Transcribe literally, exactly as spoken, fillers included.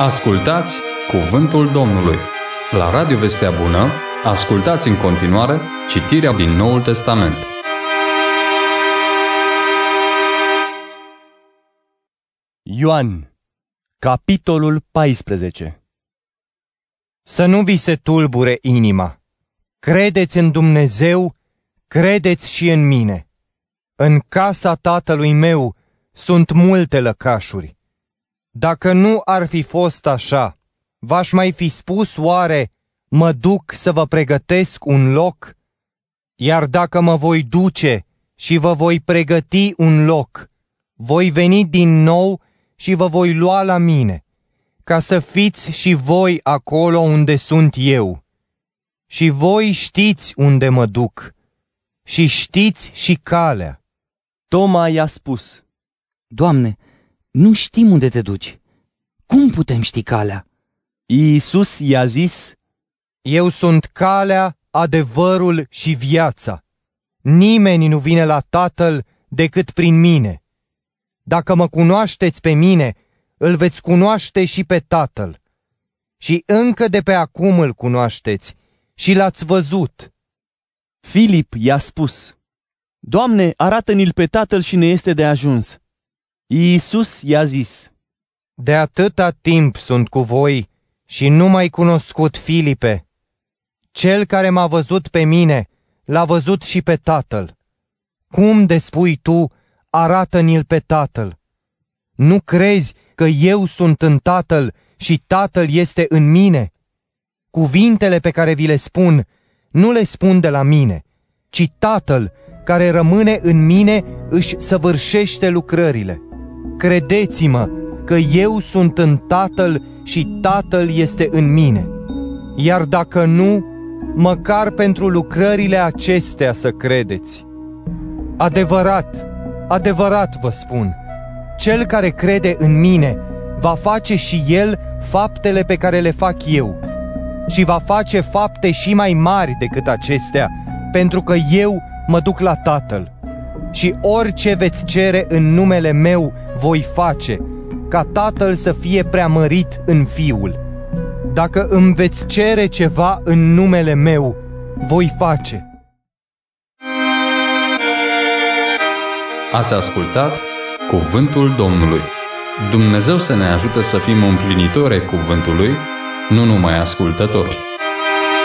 Ascultați Cuvântul Domnului. La Radio Vestea Bună, ascultați în continuare citirea din Noul Testament. Ioan, capitolul paisprezece. Să nu vi se tulbure inima. Credeți în Dumnezeu, credeți și în mine. În casa Tatălui meu sunt multe lăcașuri. Dacă nu ar fi fost așa, v-aș mai fi spus oare, mă duc să vă pregătesc un loc? Iar dacă mă voi duce și vă voi pregăti un loc, voi veni din nou și vă voi lua la mine, ca să fiți și voi acolo unde sunt eu. Și voi știți unde mă duc și știți și calea. Toma i-a spus: Doamne, nu știm unde te duci. Cum putem ști calea? Iisus i-a zis: Eu sunt calea, adevărul și viața. Nimeni nu vine la Tatăl decât prin mine. Dacă mă cunoașteți pe mine, îl veți cunoaște și pe Tatăl. Și încă de pe acum îl cunoașteți și l-ați văzut. Filip i-a spus: Doamne, arată-ni-l pe Tatăl și ne este de ajuns. Iisus i-a zis: De atâta timp sunt cu voi și nu m-ai cunoscut, Filipe. Cel care m-a văzut pe mine, l-a văzut și pe Tatăl. Cum de spui tu, arată-ni-l pe Tatăl? Nu crezi că eu sunt în Tatăl și Tatăl este în mine? Cuvintele pe care vi le spun, nu le spun de la mine, ci Tatăl care rămâne în mine își săvârșește lucrările. Credeți-mă că eu sunt în Tatăl și Tatăl este în mine. Iar dacă nu, măcar pentru lucrările acestea să credeți. Adevărat, adevărat vă spun, cel care crede în mine va face și el faptele pe care le fac eu și va face fapte și mai mari decât acestea, pentru că eu mă duc la Tatăl. Și orice veți cere în numele meu voi face, ca Tatăl să fie preamărit în Fiul. Dacă îmi veți cere ceva în numele meu, voi face. Ați ascultat Cuvântul Domnului. Dumnezeu să ne ajute să fim împlinitori ai cuvântului, nu numai ascultători.